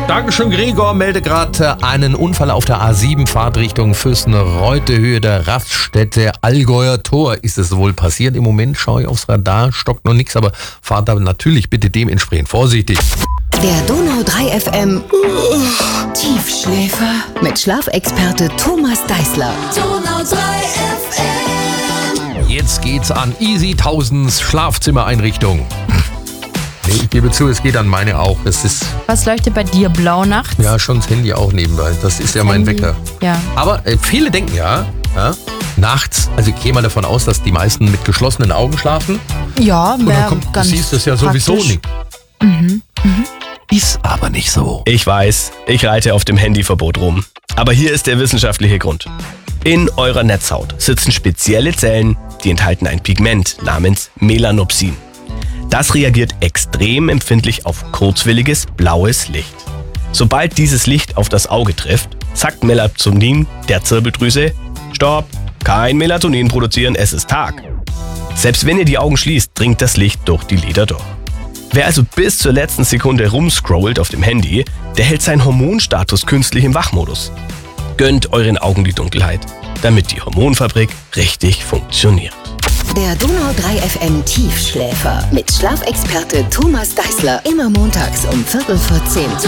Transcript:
Dankeschön, Gregor. Melde gerade einen Unfall auf der A7 Fahrtrichtung Fürstenreute, Höhe der Raststätte Allgäuer Tor. Ist es wohl passiert im Moment? Schaue ich aufs Radar, stockt noch nichts, aber fahrt da natürlich bitte dementsprechend vorsichtig. Der Donau 3 FM Tiefschläfer mit Schlafexperte Thomas Deißler. Donau 3 FM. Jetzt geht's an Easy 1000s Schlafzimmereinrichtung. Nee, ich gebe zu, es geht an meine auch. Das ist Was leuchtet bei dir blau nachts? ja schon das Handy auch nebenbei. Das ist ja mein Handy. Wecker. Ja. Aber viele denken ja, nachts, also ich gehe mal davon aus, dass die meisten mit geschlossenen Augen schlafen. Ja, Und dann wäre kommt, du ganz siehst das ja sowieso praktisch. nicht. Ist aber nicht so. Ich weiß, ich reite auf dem Handyverbot rum. Aber hier ist der wissenschaftliche Grund. In eurer Netzhaut sitzen spezielle Zellen, die enthalten ein Pigment namens Melanopsin. Das reagiert extrem empfindlich auf kurzwelliges blaues Licht. Sobald dieses Licht auf das Auge trifft, sagt Melatonin der Zirbeldrüse: Stopp, kein Melatonin produzieren, es ist Tag. Selbst wenn ihr die Augen schließt, dringt das Licht durch die Lider durch. Wer also bis zur letzten Sekunde rumscrollt auf dem Handy, der hält seinen Hormonstatus künstlich im Wachmodus. Gönnt euren Augen die Dunkelheit, damit die Hormonfabrik richtig funktioniert. Der Donau 3 FM Tiefschläfer mit Schlafexperte Thomas Deißler. Immer montags um 10:45.